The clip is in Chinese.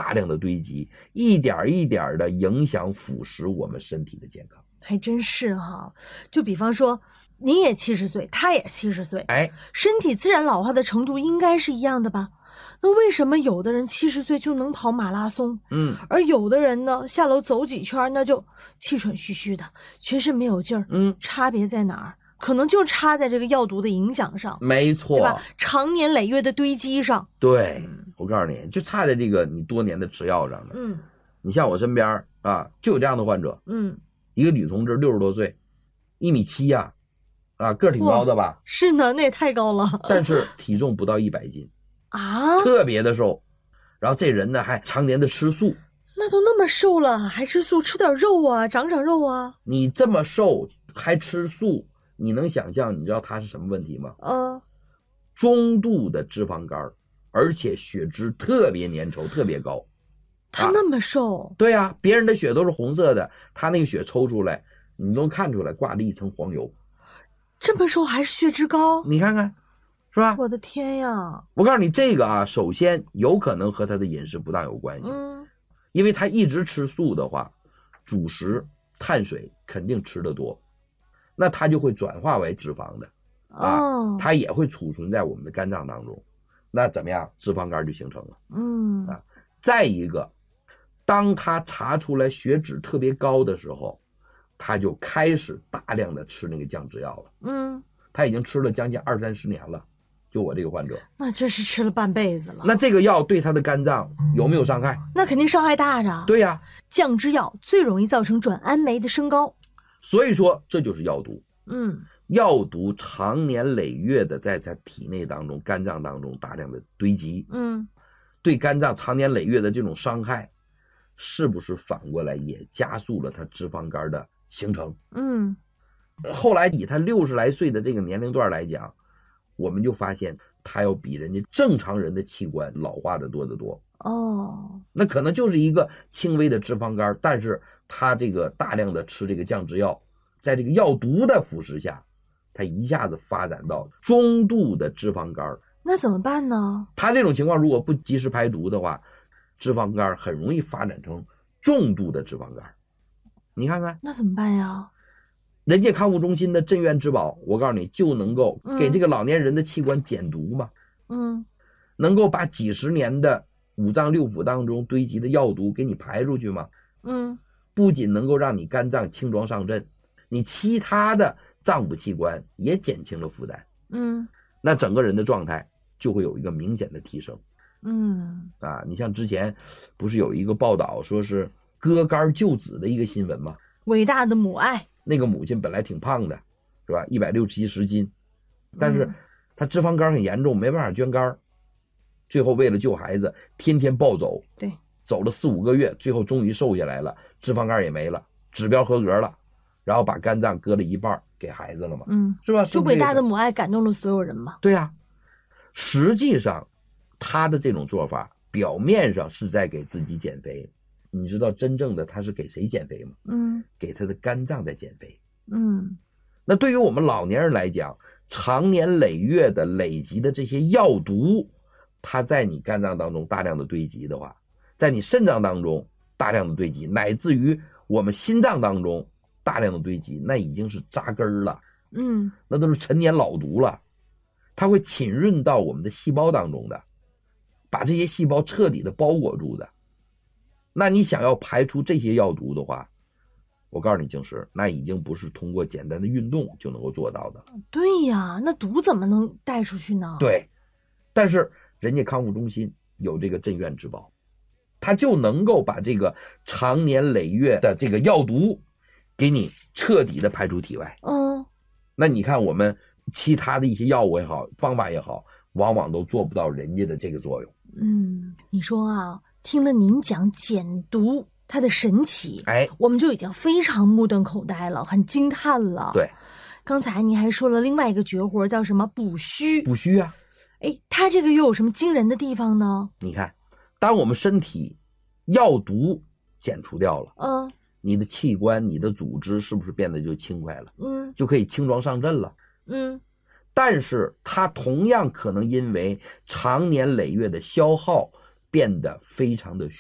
大量的堆积，一点一点的影响腐蚀我们身体的健康。 还真是哈。就比方说你也70岁，他也70岁，身体自然老化的程度应该是一样的吧？那为什么有的人70岁就能跑马拉松，而有的人呢下楼走几圈那就气喘吁吁的，全身没有劲儿？差别在哪儿？可能就差在这个药毒的影响上， 没错， 对吧？长年累月的堆积上。 对，我告诉你，就差在这个你多年的吃药上的。你像我身边啊，就有这样的患者，一个女同志60多岁，1.7米呀，个儿挺高的吧？ 是呢，那也太高了。 但是体重不到100斤啊， 特别的瘦。然后这人呢还常年的吃素。 那都那么瘦了还吃素，吃点肉啊，长肉啊。 你这么瘦还吃素，你能想象你知道他是什么问题吗？中度的脂肪肝，而且血脂特别粘稠特别高。 他那么瘦？ 对啊，别人的血都是红色的，他那个血抽出来你都看出来挂着一层黄油。 这么瘦还是血脂高？ 你看看是吧？ 我的天呀！ 我告诉你这个首先有可能和他的饮食不当有关系。因为他一直吃素的话，主食碳水肯定吃得多，那它就会转化为脂肪的它也会储存在我们的肝脏当中，那怎么样，脂肪肝就形成了。再一个，当他查出来血脂特别高的时候，他就开始大量的吃那个降脂药了。他已经吃了将近20-30年了，就我这个患者， 那这是吃了半辈子了。 那这个药对他的肝脏有没有伤害？ 那肯定伤害大呀。 对呀， 降脂药最容易造成转氨酶的升高， 所以说这就是药毒。药毒长年累月的在他体内当中、肝脏当中大量的堆积，对肝脏长年累月的这种伤害，是不是反过来也加速了他脂肪肝的形成？后来以他60来岁的这个年龄段来讲，我们就发现他要比人家正常人的器官老化的多得多。那可能就是一个轻微的脂肪肝，但是他这个大量的吃这个降脂药，在这个药毒的腐蚀下，他一下子发展到中度的脂肪肝。 那怎么办呢？ 他这种情况如果不及时排毒的话，脂肪肝很容易发展成重度的脂肪肝。你看看那怎么办呀？ 人家康复中心的镇院之宝，我告诉你就能够给这个老年人的器官减毒嘛。能够把几十年的五脏六腑当中堆积的药毒给你排出去吗？不仅能够让你肝脏轻装上阵，你其他的脏腑器官也减轻了负担。那整个人的状态就会有一个明显的提升。你像之前不是有一个报道说是割肝救子的一个新闻吗？ 伟大的母爱。 那个母亲本来挺胖的，是吧？160、170斤，但是她脂肪肝很严重，没办法捐肝，最后为了救孩子，天天暴走， 对， 走了4、5个月，最后终于瘦下来了，脂肪肝也没了，指标合格了，然后把肝脏割了一半给孩子了嘛，是吧？ 就伟大的母爱感动了所有人嘛。 对呀，实际上他的这种做法表面上是在给自己减肥，你知道真正的他是给谁减肥吗？给他的肝脏在减肥。那对于我们老年人来讲，长年累月的累积的这些药毒，它在你肝脏当中大量的堆积的话，在你肾脏当中大量的堆积，乃至于我们心脏当中大量的堆积，那已经是扎根了。那都是陈年老毒了，它会侵润到我们的细胞当中的，把这些细胞彻底的包裹住的。那你想要排除这些药毒的话，我告诉你景石，那已经不是通过简单的运动就能够做到的。 对呀，那毒怎么能带出去呢？ 对，但是人家康复中心有这个镇院之宝，它就能够把这个长年累月的这个药毒给你彻底的排出体外。那你看我们其他的一些药物也好，方法也好，往往都做不到人家的这个作用。 你说啊，听了您讲减毒它的神奇，我们就已经非常目瞪口呆了，很惊叹了。 对， 刚才您还说了另外一个绝活叫什么补虚。 补虚啊， 它这个又有什么惊人的地方呢？ 你看，当我们身体药毒减除掉了，你的器官、你的组织是不是变得就轻快了？就可以轻装上阵了。但是它同样可能因为长年累月的消耗变得非常的